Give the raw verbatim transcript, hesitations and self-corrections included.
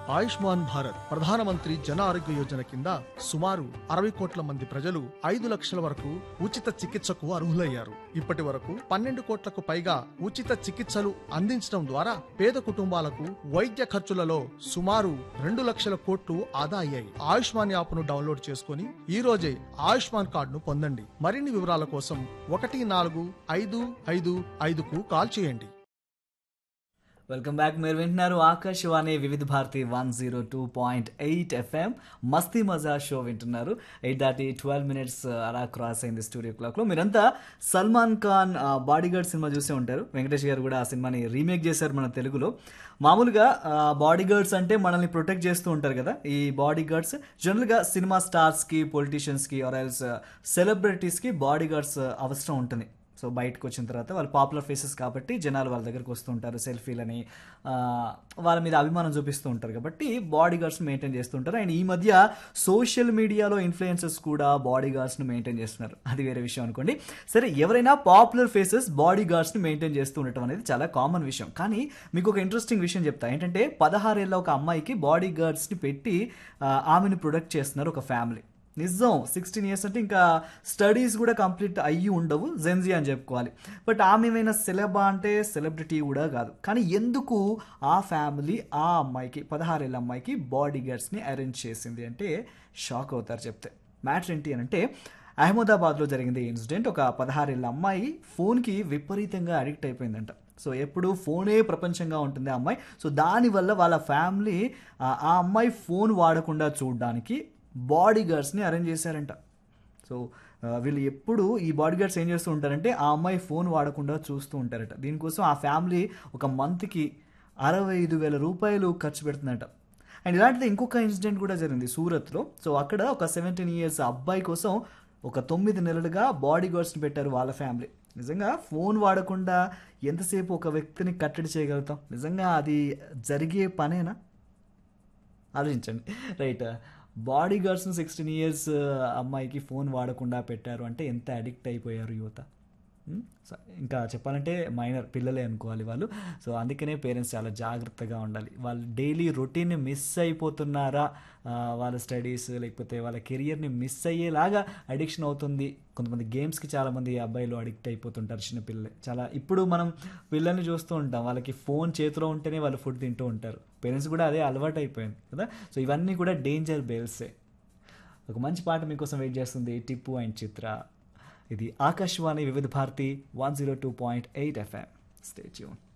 ఆయుష్మాన్ భారత్ ప్రధానమంత్రి జన ఆరోగ్య యోజన కింద సుమారు అరవై కోట్ల మంది ప్రజలు ఐదు లక్షల వరకు ఉచిత చికిత్సకు అర్హులయ్యారు. ఇప్పటి వరకు పన్నెండు కోట్లకు పైగా ఉచిత చికిత్సలు అందించడం ద్వారా పేద కుటుంబాలకు వైద్య ఖర్చులలో సుమారు రెండు లక్షల కోట్లు ఆదా అయ్యాయి. ఆయుష్మాన్ యాప్ ను డౌన్లోడ్ చేసుకుని ఈ రోజే ఆయుష్మాన్ కార్డును పొందండి. మరిన్ని వివరాల కోసం ఒకటి నాలుగు ఐదు ఐదు ఐదుకు కాల్ చేయండి. Welcome back. మీరు వింటున్నారు ఆకాశవాణి వివిధ Bharati one zero two point eight FM మస్తీ మజా షో వింటున్నారు. ఎయిట్ దాటి ట్వెల్వ్ మినిట్స్ అలా క్రాస్ అయింది స్టూడియో క్లాక్లో. మీరంతా సల్మాన్ ఖాన్ బాడీగార్డ్ సినిమా చూసే ఉంటారు. వెంకటేష్ గారు కూడా ఆ సినిమాని రీమేక్ చేశారు మన తెలుగులో. మామూలుగా బాడీగార్డ్స్ అంటే మనల్ని ప్రొటెక్ట్ చేస్తూ ఉంటారు కదా. ఈ బాడీగార్డ్స్ జనరల్గా సినిమా స్టార్స్కి, పొలిటీషియన్స్కి ఆర్ ఎల్స్ సెలబ్రిటీస్కి బాడీగార్డ్స్ అవసరం ఉంటుంది. సో బయటకు వచ్చిన తర్వాత వాళ్ళు పాపులర్ ఫేసెస్ కాబట్టి జనాలు వాళ్ళ దగ్గరకు వస్తూ ఉంటారు, సెల్ఫీలని వాళ్ళ మీద అభిమానం చూపిస్తూ ఉంటారు కాబట్టి బాడీ గార్డ్స్ని మెయింటైన్ చేస్తుంటారు. అండ్ ఈ మధ్య సోషల్ మీడియాలో ఇన్ఫ్లుయెన్సర్స్ కూడా బాడీ గార్డ్స్ని మెయింటైన్ చేస్తున్నారు. అది వేరే విషయం అనుకోండి. సరే, ఎవరైనా పాపులర్ ఫేసెస్ బాడీ గార్డ్స్ని మెయింటైన్ చేస్తూ ఉండటం అనేది చాలా కామన్ విషయం. కానీ మీకు ఒక ఇంట్రెస్టింగ్ విషయం చెప్తా. ఏంటంటే పదహారేళ్ళ ఒక అమ్మాయికి బాడీ గార్డ్స్ని పెట్టి ఆమెను ప్రొటెక్ట్ చేస్తున్నారు ఒక ఫ్యామిలీ. నిజం, సిక్స్టీన్ ఇయర్స్ అంటే ఇంకా స్టడీస్ కూడా కంప్లీట్ అయ్యి ఉండవు, జెన్జీ అని చెప్పుకోవాలి. బట్ ఆమె ఏమైనా సెలబా అంటే సెలబ్రిటీ కూడా కాదు. కానీ ఎందుకు ఆ ఫ్యామిలీ ఆ అమ్మాయికి, పదహారేళ్ళ అమ్మాయికి బాడీ గార్డ్స్ని అరేంజ్ చేసింది అంటే షాక్ అవుతారు చెప్తే. మ్యాటర్ ఏంటి అని అంటే, అహ్మదాబాద్లో జరిగింది ఇన్సిడెంట్. ఒక పదహారేళ్ళ అమ్మాయి ఫోన్కి విపరీతంగా అడిక్ట్ అయిపోయిందంట. సో ఎప్పుడు ఫోనే ప్రపంచంగా ఉంటుంది ఆ అమ్మాయి. సో దానివల్ల వాళ్ళ ఫ్యామిలీ ఆ అమ్మాయి ఫోన్ వాడకుండా చూడడానికి బాడీ గార్డ్స్ని అరేంజ్ చేశారంట. సో వీళ్ళు ఎప్పుడు ఈ బాడీ గార్డ్స్ ఏం చేస్తూ ఉంటారంటే ఆ అమ్మాయి ఫోన్ వాడకుండా చూస్తూ ఉంటారట. దీనికోసం ఆ ఫ్యామిలీ ఒక మంత్కి అరవై ఐదు వేల రూపాయలు ఖర్చు పెడుతుందట. అండ్ ఇలాంటిది ఇంకొక ఇన్సిడెంట్ కూడా జరిగింది సూరత్లో. సో అక్కడ ఒక సెవెంటీన్ ఇయర్స్ అబ్బాయి కోసం ఒక తొమ్మిది నెలలుగా బాడీ గార్డ్స్ని పెట్టారు వాళ్ళ ఫ్యామిలీ. నిజంగా ఫోన్ వాడకుండా ఎంతసేపు ఒక వ్యక్తిని కట్టడి చేయగలుగుతాం? నిజంగా అది జరిగే పనేనా? ఆలోచించండి. రైట్, బాడీ గార్డ్స్ని సిక్స్టీన్ ఇయర్స్ అమ్మాయికి ఫోన్ వాడకుండా పెట్టారు అంటే ఎంత అడిక్ట్ అయిపోయారు యువత. ఇంకా చెప్పాలంటే మైనర్ పిల్లలే అనుకోవాలి వాళ్ళు. సో అందుకనే పేరెంట్స్ చాలా జాగ్రత్తగా ఉండాలి. వాళ్ళు డైలీ రొటీన్ని మిస్ అయిపోతున్నారా, వాళ్ళ స్టడీస్ లేకపోతే వాళ్ళ కెరియర్ని మిస్ అయ్యేలాగా అడిక్షన్ అవుతుంది. కొంతమంది గేమ్స్కి చాలామంది అబ్బాయిలు అడిక్ట్ అయిపోతుంటారు, చిన్నపిల్లలే. చాలా ఇప్పుడు మనం పిల్లల్ని చూస్తూ ఉంటాం, వాళ్ళకి ఫోన్ చేతిలో ఉంటేనే వాళ్ళు ఫుడ్ తింటూ ఉంటారు. పేరెంట్స్ కూడా అదే అలవాటు అయిపోయింది కదా. సో ఇవన్నీ కూడా డేంజర్ బేల్సే. ఒక మంచి పాట మీకోసం వెయిట్ చేస్తుంది, టిప్పు అండ్ చిత్ర. ఇది ఆకాశవాణి వివిధ Bharati one zero two point eight FM. Stay tune.